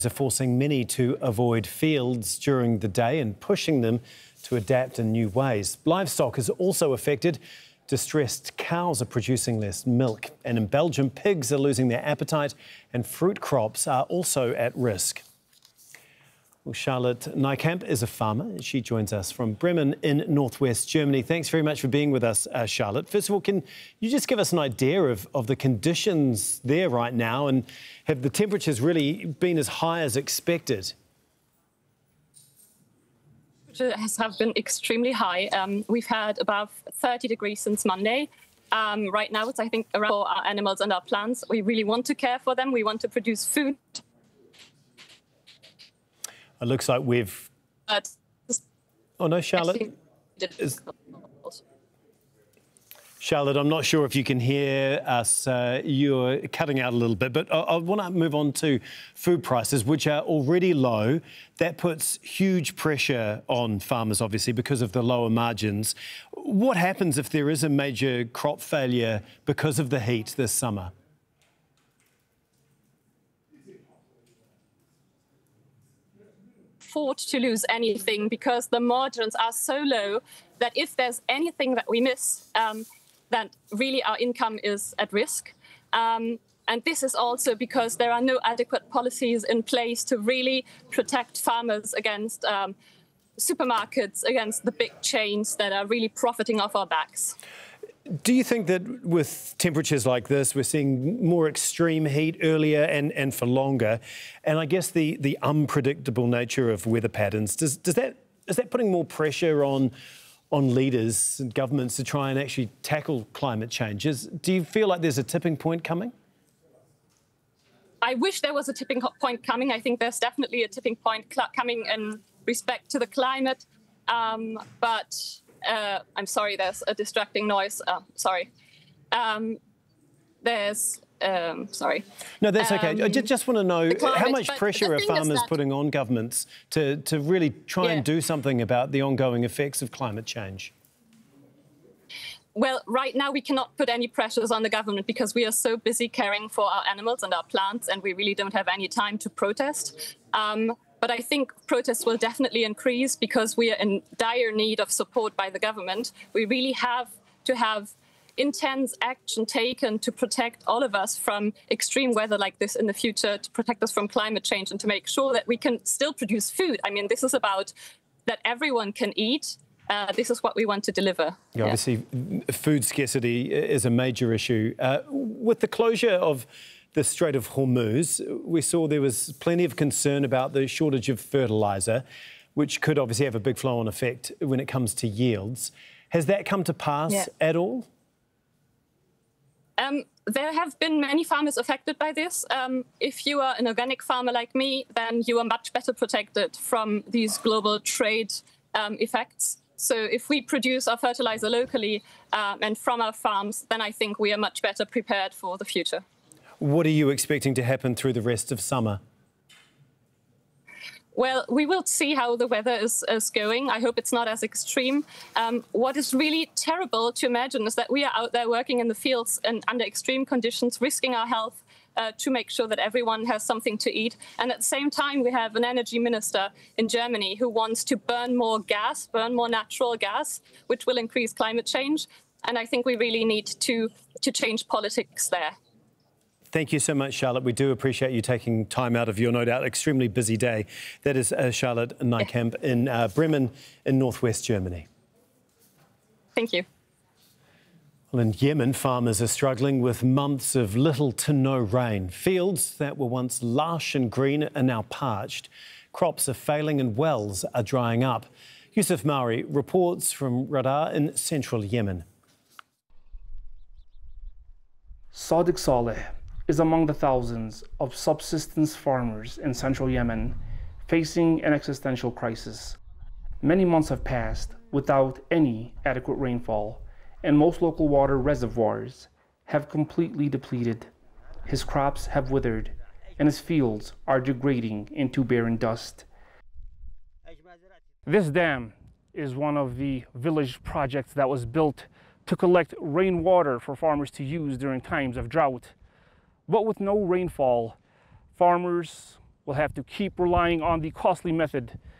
are forcing many to avoid fields during the day and pushing them to adapt in new ways. Livestock is also affected. Distressed cows are producing less milk, and in Belgium, pigs are losing their appetite and fruit crops are also at risk. Well, Charlotte Nijkamp is a farmer. She joins us from Bremen in northwest Germany. Thanks very much for being with us, Charlotte. First of all, can you just give us an idea of the conditions there right now, and have the temperatures really been as high as expected? Have been extremely high. We've had above 30 degrees since Monday. Right now, it's, I think, around for our animals and our plants. We really want to care for them. We want to produce food. It looks like we've... Oh, no, Charlotte? Charlotte, I'm not sure if you can hear us. You're cutting out a little bit, but I want to move on to food prices, which are already low. That puts huge pressure on farmers, obviously, because of the lower margins. What happens if there is a major crop failure because of the heat this summer? Afford to lose anything because the margins are so low that if there's anything that we miss, that really our income is at risk. And this is also because there are no adequate policies in place to really protect farmers against supermarkets, against the big chains that are really profiting off our backs. Do you think that with temperatures like this, we're seeing more extreme heat earlier and for longer? And I guess the unpredictable nature of weather patterns, is that putting more pressure on leaders and governments to try and actually tackle climate changes? Do you feel like there's a tipping point coming? I wish there was a tipping point coming. I think there's definitely a tipping point coming in respect to the climate, but I'm sorry, there's a distracting noise. Sorry. Sorry. No, that's okay. I just want to know how much pressure are farmers putting on governments to really try and do something about the ongoing effects of climate change? Well, right now we cannot put any pressures on the government because we are so busy caring for our animals and our plants, and we really don't have any time to protest. But I think protests will definitely increase because we are in dire need of support by the government. We really have to have intense action taken to protect all of us from extreme weather like this in the future, to protect us from climate change and to make sure that we can still produce food. I mean, this is about that everyone can eat. This is what we want to deliver. Yeah, obviously, food scarcity is a major issue. With the closure of the Strait of Hormuz, we saw there was plenty of concern about the shortage of fertiliser, which could obviously have a big flow-on effect when it comes to yields. Has that come to pass at all? There have been many farmers affected by this. If you are an organic farmer like me, then you are much better protected from these global trade effects. So if we produce our fertiliser locally and from our farms, then I think we are much better prepared for the future. What are you expecting to happen through the rest of summer? Well, we will see how the weather is going. I hope it's not as extreme. What is really terrible to imagine is that we are out there working in the fields and under extreme conditions, risking our health to make sure that everyone has something to eat. And at the same time, we have an energy minister in Germany who wants to burn more gas, burn more natural gas, which will increase climate change. And I think we really need to change politics there. Thank you so much, Charlotte. We do appreciate you taking time out of your, no doubt, extremely busy day. That is Charlotte Nijkamp in Bremen in northwest Germany. Thank you. Well, in Yemen, farmers are struggling with months of little to no rain. Fields that were once lush and green are now parched. Crops are failing and wells are drying up. Yusuf Mauri reports from Radar in central Yemen. Sadiq Saleh is among the thousands of subsistence farmers in central Yemen facing an existential crisis. Many months have passed without any adequate rainfall, and most local water reservoirs have completely depleted. His crops have withered, and his fields are degrading into barren dust. This dam is one of the village projects that was built to collect rainwater for farmers to use during times of drought. But with no rainfall, farmers will have to keep relying on the costly method